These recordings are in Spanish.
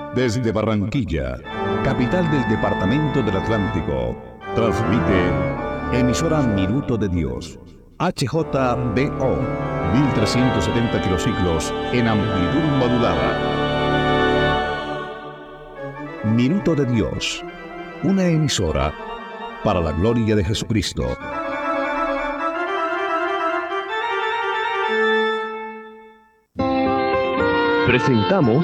Desde Barranquilla, capital del departamento del Atlántico, transmite emisora Minuto de Dios, HJBO, 1370 kilociclos en amplitud modulada. Minuto de Dios, una emisora para la gloria de Jesucristo. Presentamos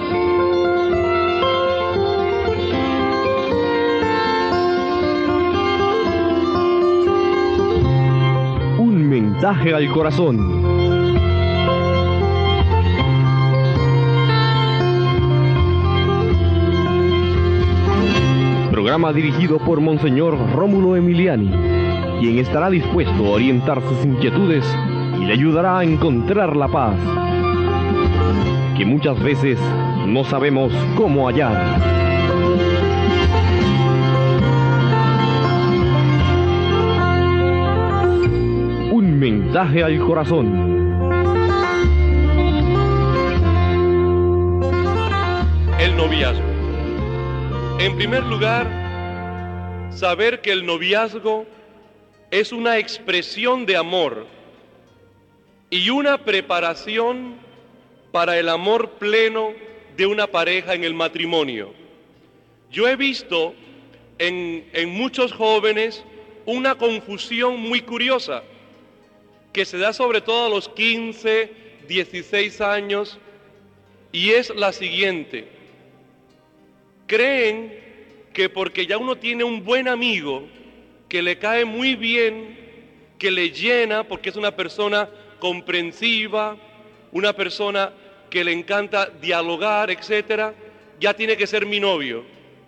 Un mensaje al corazón. Programa dirigido por Monseñor Rómulo Emiliani, quien estará dispuesto a orientar sus inquietudes y le ayudará a encontrar la paz que muchas veces no sabemos cómo hallar. Un mensaje al corazón. El noviazgo. En primer lugar, saber que el noviazgo es una expresión de amor y una preparación para el amor pleno de una pareja en el matrimonio. Yo he visto en muchos jóvenes una confusión muy curiosa que se da sobre todo a los 15, 16 años, y es la siguiente: creen que porque ya uno tiene un buen amigo que le cae muy bien, que le llena porque es una persona comprensiva, una persona que le encanta dialogar, etcétera, ya tiene que ser mi novio.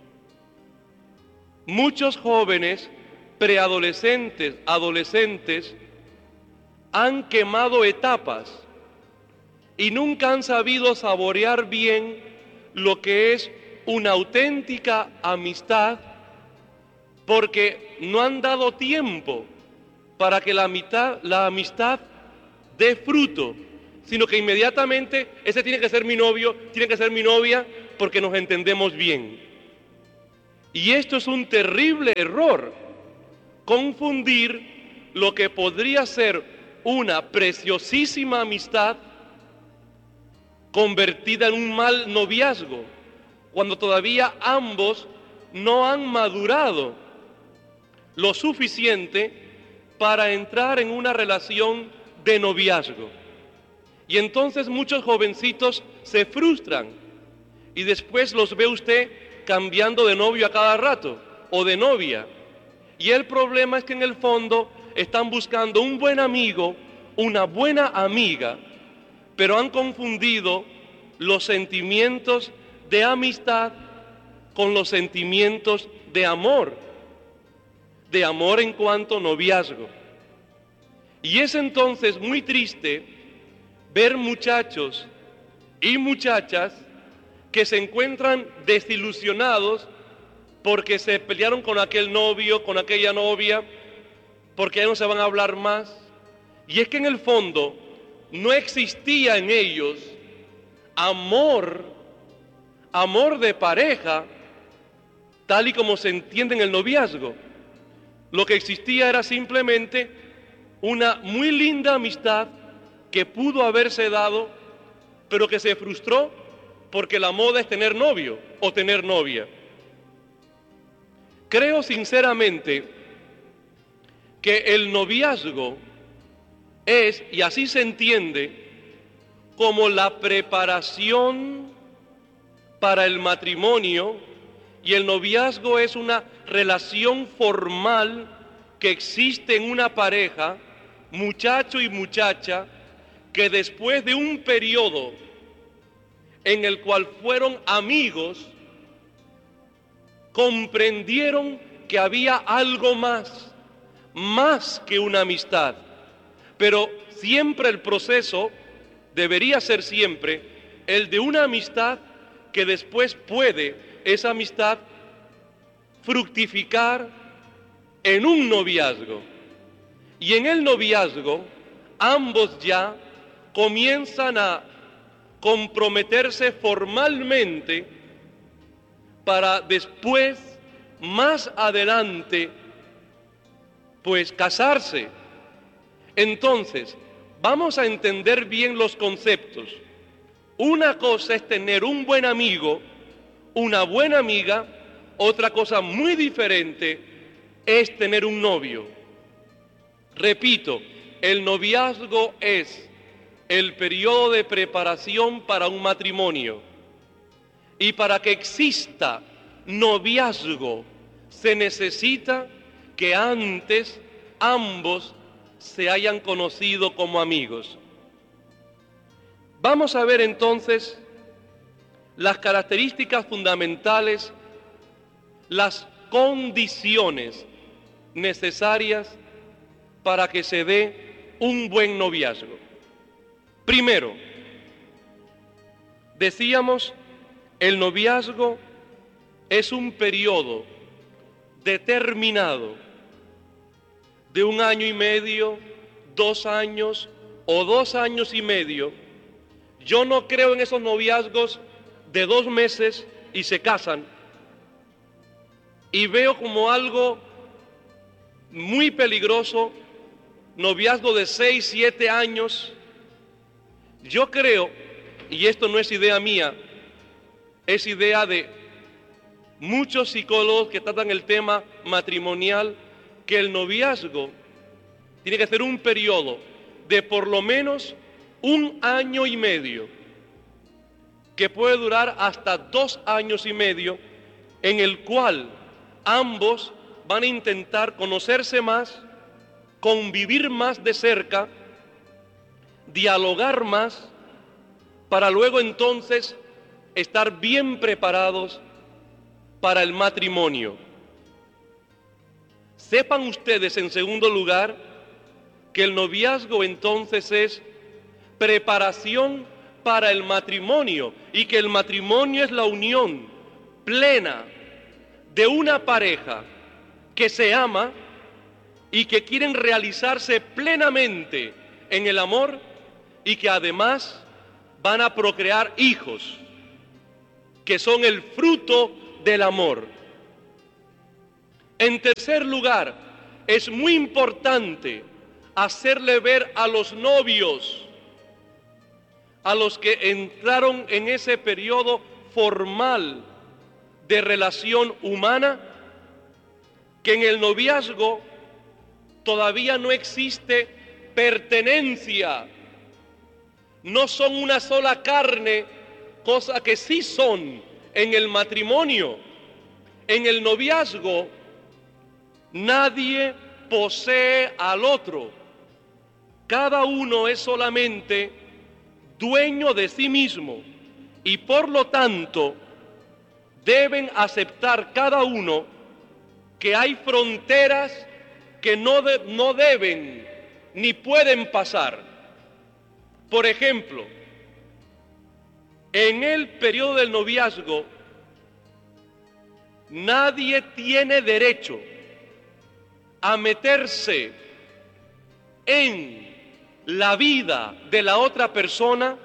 Muchos jóvenes, preadolescentes, adolescentes, han quemado etapas y nunca han sabido saborear bien lo que es una auténtica amistad, porque no han dado tiempo para que la amistad dé fruto, sino que inmediatamente ese tiene que ser mi novio, tiene que ser mi novia, porque nos entendemos bien. Y esto es un terrible error, confundir lo que podría ser una preciosísima amistad convertida en un mal noviazgo, cuando todavía ambos no han madurado lo suficiente para entrar en una relación de noviazgo. Y entonces muchos jovencitos se frustran y después los ve usted cambiando de novio a cada rato o de novia. Y el problema es que en el fondo están buscando un buen amigo, una buena amiga, pero han confundido los sentimientos de amistad con los sentimientos de amor en cuanto noviazgo. Y es entonces muy triste ver muchachos y muchachas que se encuentran desilusionados porque se pelearon con aquel novio, con aquella novia, porque ya no se van a hablar más. Y es que en el fondo no existía en ellos amor de pareja, tal y como se entiende en el noviazgo. Lo que existía era simplemente una muy linda amistad que pudo haberse dado, pero que se frustró porque la moda es tener novio o tener novia. Creo sinceramente que el noviazgo es, y así se entiende, como la preparación para el matrimonio, y el noviazgo es una relación formal que existe en una pareja, muchacho y muchacha, que después de un periodo en el cual fueron amigos, comprendieron que había algo más que una amistad. Pero siempre el proceso debería ser siempre el de una amistad que después puede esa amistad fructificar en un noviazgo. Y en el noviazgo ambos ya comienzan a comprometerse formalmente para después, más adelante, pues casarse. Entonces, vamos a entender bien los conceptos. Una cosa es tener un buen amigo, una buena amiga. Otra cosa muy diferente es tener un novio. Repito, el noviazgo es el periodo de preparación para un matrimonio. Y para que exista noviazgo, se necesita que antes ambos se hayan conocido como amigos. Vamos a ver entonces las características fundamentales, las condiciones necesarias para que se dé un buen noviazgo. Primero, decíamos, el noviazgo es un periodo determinado de 1 año y medio, 2 años o 2 años y medio. Yo no creo en esos noviazgos de 2 meses y se casan, y veo como algo muy peligroso noviazgo de 6, 7 años. Yo creo, y esto no es idea mía, es idea de muchos psicólogos que tratan el tema matrimonial, que el noviazgo tiene que ser un periodo de por lo menos 1 año y medio, que puede durar hasta 2 años y medio, en el cual ambos van a intentar conocerse más, convivir más de cerca, dialogar más, para luego entonces estar bien preparados para el matrimonio. Sepan ustedes, en segundo lugar, que el noviazgo entonces es preparación para el matrimonio, y que el matrimonio es la unión plena de una pareja que se ama y que quieren realizarse plenamente en el amor, y que además van a procrear hijos que son el fruto del amor. En tercer lugar, es muy importante hacerle ver a los novios, a los que entraron en ese periodo formal de relación humana, que en el noviazgo todavía no existe pertenencia, no son una sola carne, cosa que sí son en el matrimonio. En el noviazgo nadie posee al otro, cada uno es solamente dueño de sí mismo, y por lo tanto deben aceptar cada uno que hay fronteras que no deben ni pueden pasar. Por ejemplo, en el periodo del noviazgo nadie tiene derecho a meterse en la vida de la otra persona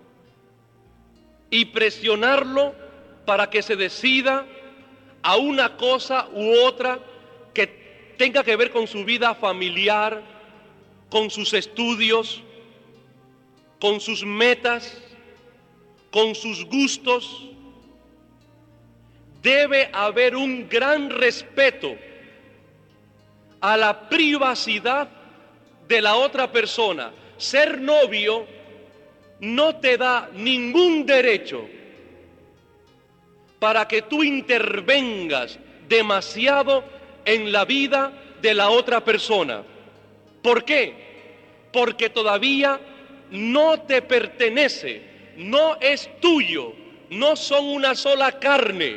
y presionarlo para que se decida a una cosa u otra que tenga que ver con su vida familiar, con sus estudios, con sus metas, con sus gustos. Debe haber un gran respeto a la privacidad de la otra persona. Ser novio no te da ningún derecho para que tú intervengas demasiado en la vida de la otra persona. ¿Por qué? Porque todavía no te pertenece, no es tuyo, no son una sola carne.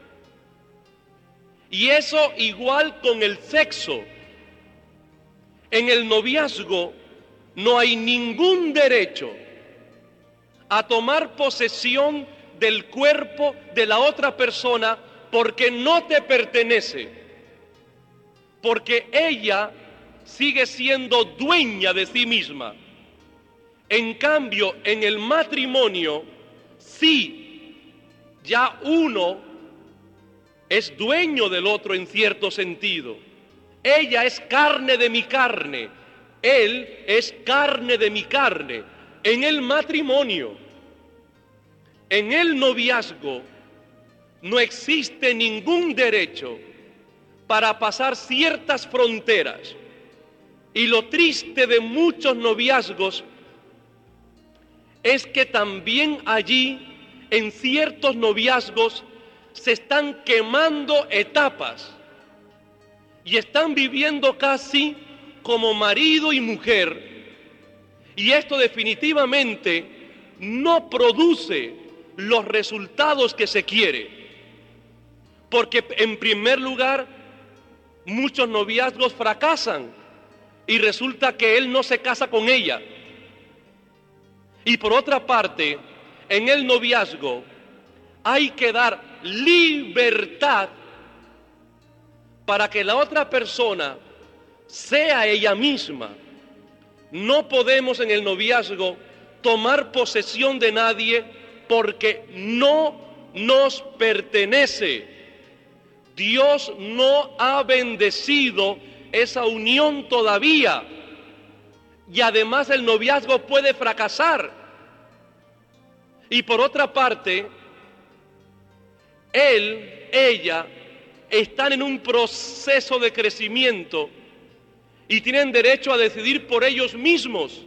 Y eso igual con el sexo. En el noviazgo no hay ningún derecho a tomar posesión del cuerpo de la otra persona, porque no te pertenece, porque ella sigue siendo dueña de sí misma. En cambio, en el matrimonio, sí, ya uno es dueño del otro en cierto sentido. Ella es carne de mi carne, él es carne de mi carne. En el matrimonio, en el noviazgo, no existe ningún derecho para pasar ciertas fronteras. Y lo triste de muchos noviazgos es que también allí, en ciertos noviazgos, se están quemando etapas y están viviendo casi como marido y mujer. Y esto definitivamente no produce los resultados que se quiere. Porque en primer lugar, muchos noviazgos fracasan y resulta que él no se casa con ella. Y por otra parte, en el noviazgo hay que dar libertad para que la otra persona sea ella misma. No podemos en el noviazgo tomar posesión de nadie porque no nos pertenece. Dios no ha bendecido esa unión todavía. Y además el noviazgo puede fracasar. Y por otra parte, él, ella, están en un proceso de crecimiento y tienen derecho a decidir por ellos mismos.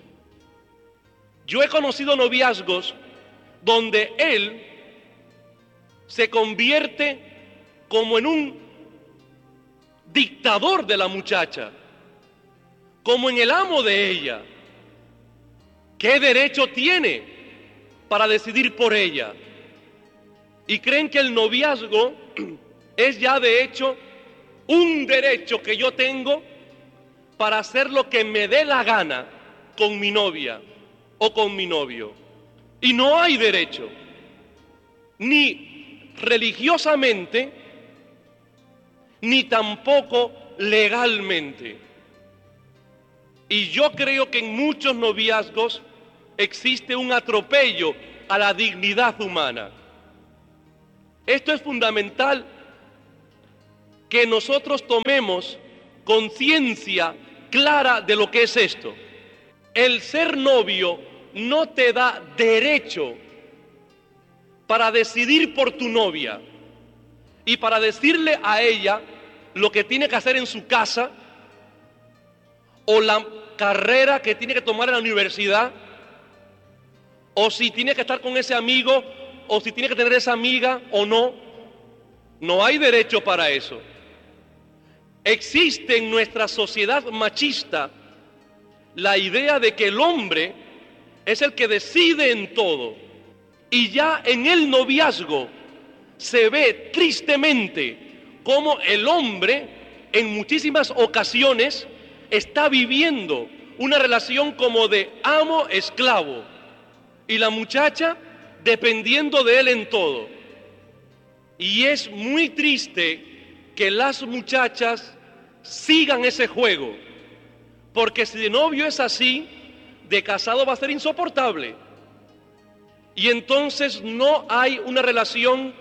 Yo he conocido noviazgos donde él se convierte como en un dictador de la muchacha, como en el amo de ella. ¿Qué derecho tiene para decidir por ella? Y creen que el noviazgo es ya de hecho un derecho que yo tengo para hacer lo que me dé la gana con mi novia o con mi novio. Y no hay derecho, ni religiosamente, ni tampoco legalmente. Y yo creo que en muchos noviazgos existe un atropello a la dignidad humana. Esto es fundamental que nosotros tomemos conciencia clara de lo que es esto. El ser novio no te da derecho para decidir por tu novia y para decirle a ella lo que tiene que hacer en su casa o la carrera que tiene que tomar en la universidad o si tiene que estar con ese amigo o si tiene que tener esa amiga o no. No hay derecho para eso. Existe en nuestra sociedad machista la idea de que el hombre es el que decide en todo. Y ya en el noviazgo se ve tristemente cómo el hombre en muchísimas ocasiones está viviendo una relación como de amo-esclavo y la muchacha dependiendo de él en todo. Y es muy triste que las muchachas sigan ese juego, porque si de novio es así, de casado va a ser insoportable. Y entonces no hay una relación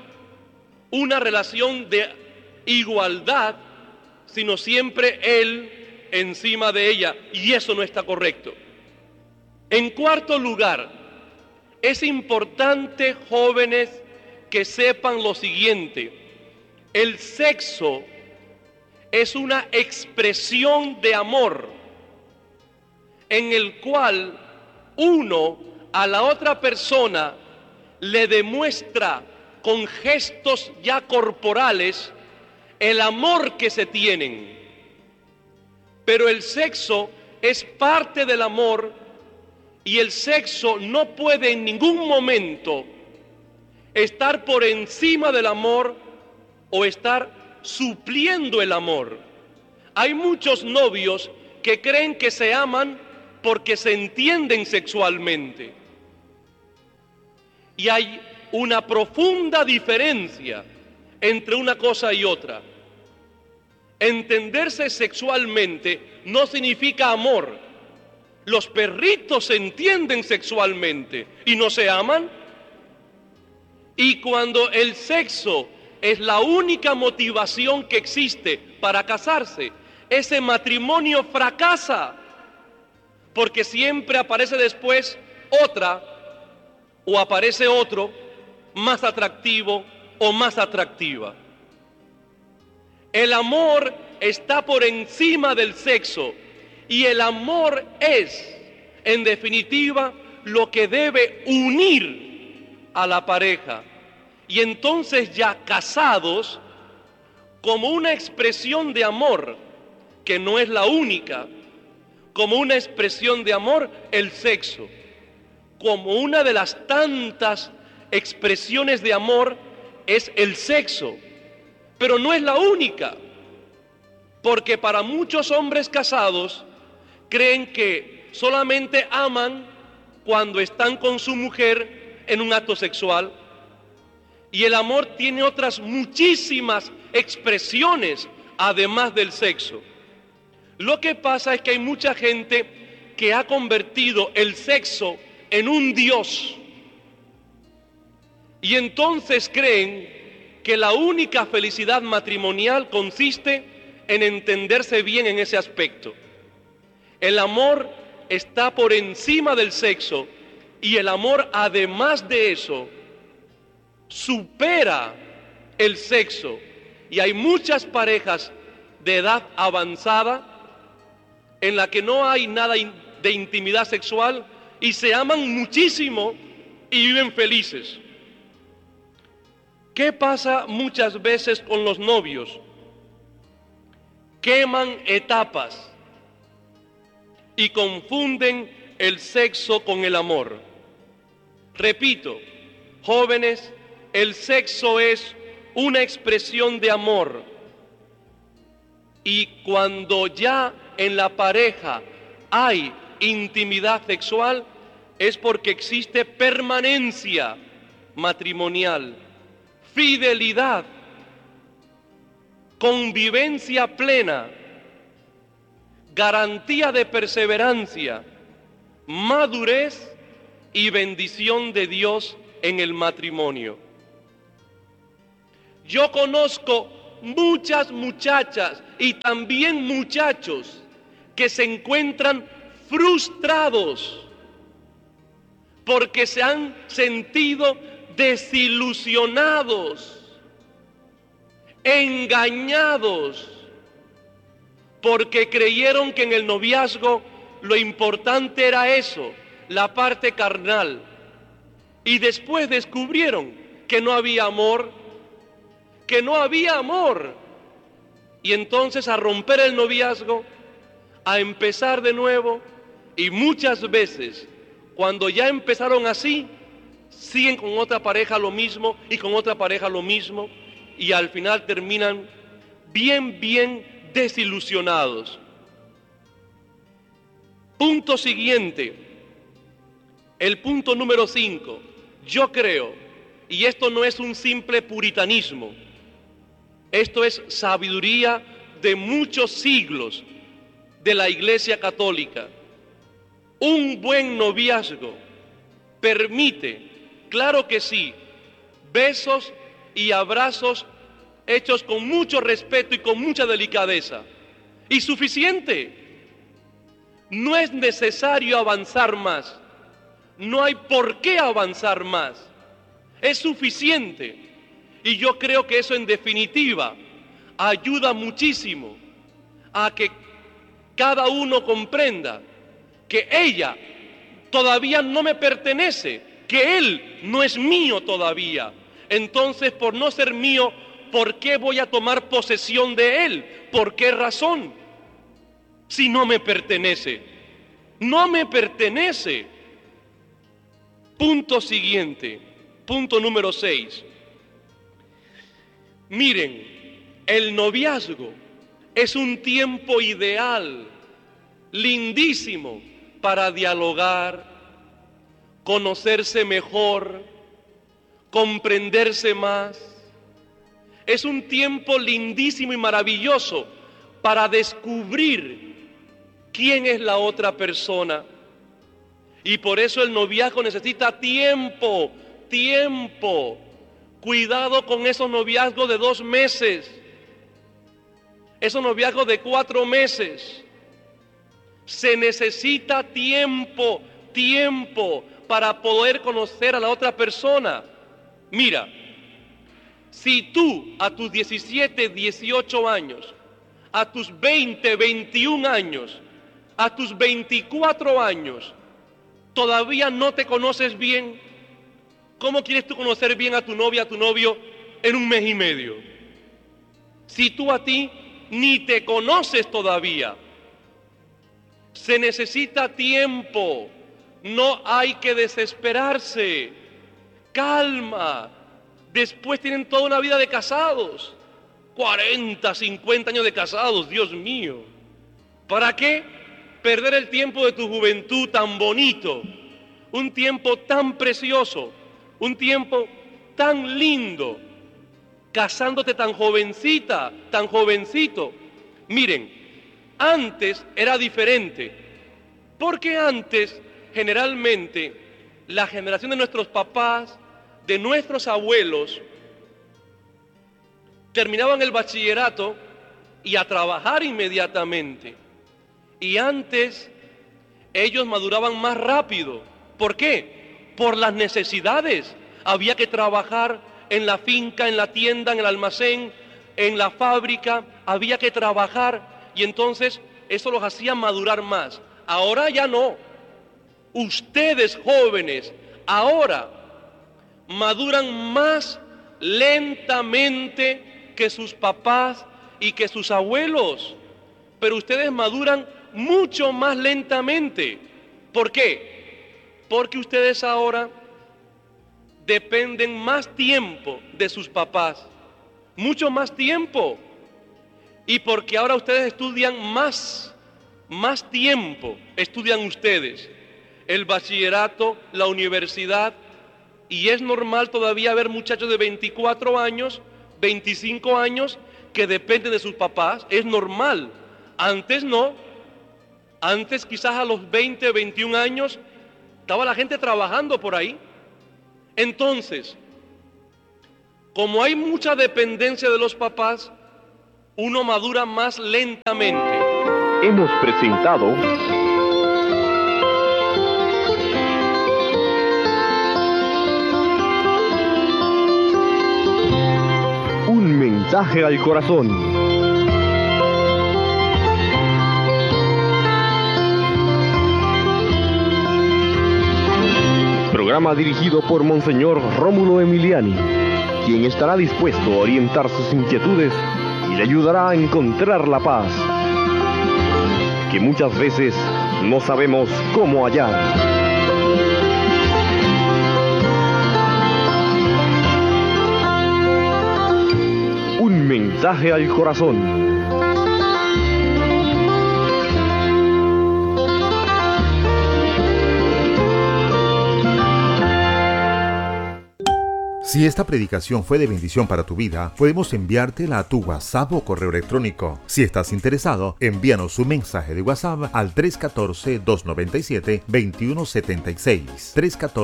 de igualdad, sino siempre él encima de ella, y eso no está correcto. En cuarto lugar, es importante, jóvenes, que sepan lo siguiente: el sexo es una expresión de amor en el cual uno a la otra persona le demuestra con gestos ya corporales el amor que se tienen. Pero el sexo es parte del amor y el sexo no puede en ningún momento estar por encima del amor o estar supliendo el amor. Hay muchos novios que creen que se aman porque se entienden sexualmente. Y hay una profunda diferencia entre una cosa y otra. Entenderse sexualmente no significa amor. Los perritos se entienden sexualmente y no se aman. Y cuando el sexo es la única motivación que existe para casarse, ese matrimonio fracasa, porque siempre aparece después otra o aparece otro más atractivo o más atractiva. El amor está por encima del sexo y el amor es, en definitiva, lo que debe unir a la pareja. Y entonces ya casados, como una expresión de amor, que no es la única, como una expresión de amor, el sexo, como una de las tantas expresiones de amor es el sexo, pero no es la única, porque para muchos hombres casados creen que solamente aman cuando están con su mujer en un acto sexual, y el amor tiene otras muchísimas expresiones además del sexo. Lo que pasa es que hay mucha gente que ha convertido el sexo en un dios, y entonces creen que la única felicidad matrimonial consiste en entenderse bien en ese aspecto. El amor está por encima del sexo y el amor, además de eso, supera el sexo. Y hay muchas parejas de edad avanzada en la que no hay nada de intimidad sexual y se aman muchísimo y viven felices. ¿Qué pasa muchas veces con los novios? Queman etapas y confunden el sexo con el amor. Repito, jóvenes, el sexo es una expresión de amor, y cuando ya en la pareja hay intimidad sexual es porque existe permanencia matrimonial, fidelidad, convivencia plena, garantía de perseverancia, madurez y bendición de Dios en el matrimonio. Yo conozco muchas muchachas y también muchachos que se encuentran frustrados porque se han sentido desilusionados, engañados, porque creyeron que en el noviazgo lo importante era eso, la parte carnal, y después descubrieron que no había amor, y entonces a romper el noviazgo, a empezar de nuevo, y muchas veces cuando ya empezaron así, siguen con otra pareja lo mismo y con otra pareja lo mismo, y al final terminan bien desilusionados. Punto siguiente, el punto número 5. Yo creo, y esto no es un simple puritanismo, esto es sabiduría de muchos siglos de la Iglesia Católica. Un buen noviazgo permite, claro que sí, besos y abrazos hechos con mucho respeto y con mucha delicadeza. Y suficiente. No es necesario avanzar más. No hay por qué avanzar más. Es suficiente. Y yo creo que eso en definitiva ayuda muchísimo a que cada uno comprenda que ella todavía no me pertenece, que él no es mío todavía. Entonces, por no ser mío, ¿por qué voy a tomar posesión de él? ¿Por qué razón? Si no me pertenece. No me pertenece. Punto siguiente, punto número 6. Miren, el noviazgo es un tiempo ideal, lindísimo, para dialogar, conocerse mejor, comprenderse más. Es un tiempo lindísimo y maravilloso para descubrir quién es la otra persona. Y por eso el noviazgo necesita tiempo, Cuidado con esos noviazgos de 2 meses, esos noviazgos de 4 meses. Se necesita tiempo para poder conocer a la otra persona. Mira, si tú a tus 17, 18 años, a tus 20, 21 años, a tus 24 años, todavía no te conoces bien, ¿cómo quieres tú conocer bien a tu novia, a tu novio en 1 mes y medio? Si tú a ti ni te conoces todavía. Se necesita tiempo, no hay que desesperarse, calma. Después tienen toda una vida de casados, 40, 50 años de casados, Dios mío. ¿Para qué perder el tiempo de tu juventud tan bonito? Un tiempo tan precioso, un tiempo tan lindo, casándote tan jovencita, tan jovencito. Miren, antes era diferente, porque antes generalmente la generación de nuestros papás, de nuestros abuelos, terminaban el bachillerato y a trabajar inmediatamente. Y antes ellos maduraban más rápido. ¿Por qué? Por las necesidades. Había que trabajar en la finca, en la tienda, en el almacén, en la fábrica. Había que trabajar y entonces eso los hacía madurar más. Ahora ya no. Ustedes jóvenes ahora maduran más lentamente que sus papás y que sus abuelos, pero ustedes maduran mucho más lentamente. ¿Por qué? Porque ustedes ahora dependen más tiempo de sus papás, mucho más tiempo, y porque ahora ustedes estudian más tiempo, estudian ustedes el bachillerato, la universidad, y es normal todavía ver muchachos de 24 años, 25 años que dependen de sus papás, es normal. Antes no, antes quizás a los 20, 21 años estaba la gente trabajando por ahí. Entonces, como hay mucha dependencia de los papás, uno madura más lentamente. Hemos presentado Un mensaje al corazón. Programa dirigido por Monseñor Rómulo Emiliani, quien estará dispuesto a orientar sus inquietudes y le ayudará a encontrar la paz, que muchas veces no sabemos cómo hallar. Un mensaje al corazón. Si esta predicación fue de bendición para tu vida, podemos enviártela a tu WhatsApp o correo electrónico. Si estás interesado, envíanos un mensaje de WhatsApp al 314-297-2176.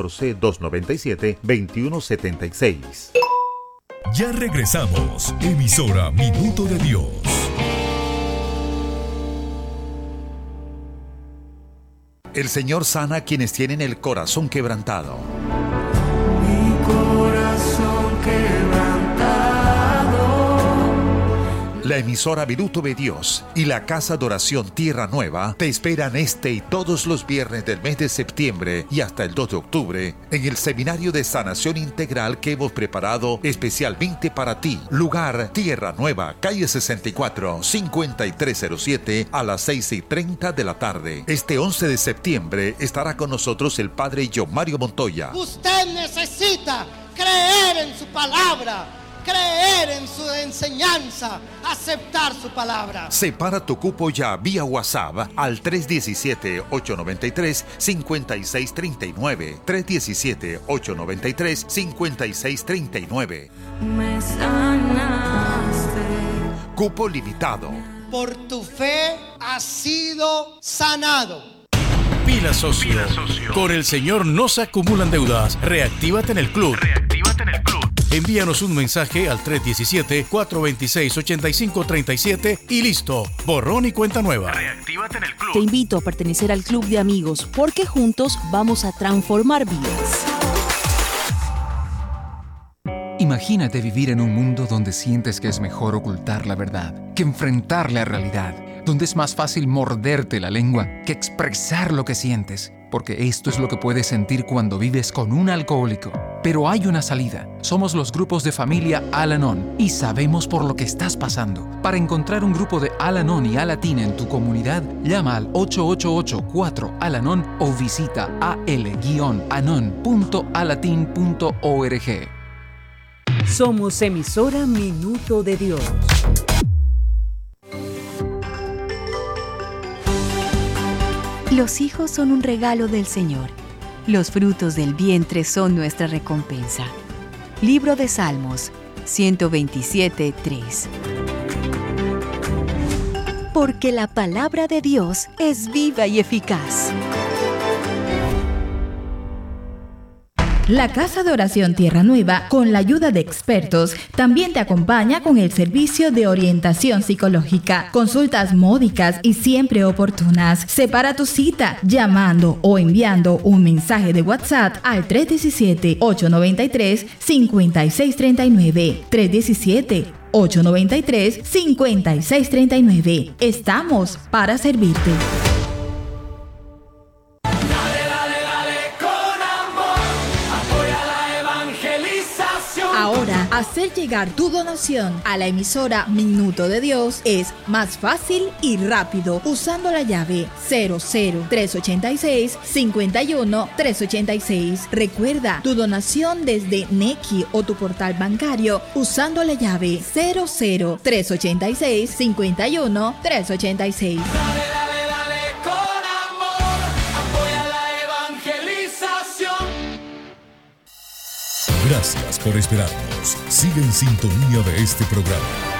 314-297-2176. Ya regresamos. Emisora Minuto de Dios. El Señor sana a quienes tienen el corazón quebrantado. Mi corazón quebrantado. La emisora Minuto de Dios y la Casa de Oración Tierra Nueva te esperan este y todos los viernes del mes de septiembre y hasta el 2 de octubre en el Seminario de Sanación Integral que hemos preparado especialmente para ti. Lugar: Tierra Nueva, calle 64, 5307 a las 6:30 de la tarde. Este 11 de septiembre estará con nosotros el Padre John Mario Montoya. Usted necesita creer en su palabra, creer en su enseñanza, aceptar su palabra. Separa tu cupo ya vía WhatsApp al 317-893-5639. 317-893-5639. Me sanaste. Cupo limitado. Por tu fe has sido sanado. Pila socio. Con el Señor no se acumulan deudas. Reactívate en el club. Envíanos un mensaje al 317-426-8537 y listo, borrón y cuenta nueva. Reactívate en el club. Te invito a pertenecer al club de amigos porque juntos vamos a transformar vidas. Imagínate vivir en un mundo donde sientes que es mejor ocultar la verdad que enfrentar la realidad, donde es más fácil morderte la lengua que expresar lo que sientes, porque esto es lo que puedes sentir cuando vives con un alcohólico. Pero hay una salida. Somos los grupos de familia Al-Anon y sabemos por lo que estás pasando. Para encontrar un grupo de Al-Anon y Al-Latin en tu comunidad, llama al 888-4-Al-Anon o visita al-anon.alatin.org. Somos emisora Minuto de Dios. Los hijos son un regalo del Señor. Los frutos del vientre son nuestra recompensa. Libro de Salmos, 127:3. Porque la palabra de Dios es viva y eficaz. La Casa de Oración Tierra Nueva, con la ayuda de expertos, también te acompaña con el servicio de orientación psicológica, consultas módicas y siempre oportunas. Separa tu cita llamando o enviando un mensaje de WhatsApp al 317-893-5639. 317-893-5639. Estamos para servirte. Ahora, hacer llegar tu donación a la emisora Minuto de Dios es más fácil y rápido usando la llave 00386-51386. Recuerda tu donación desde Nequi o tu portal bancario usando la llave 00386-51386. Gracias por esperarnos. Sigue en sintonía de este programa.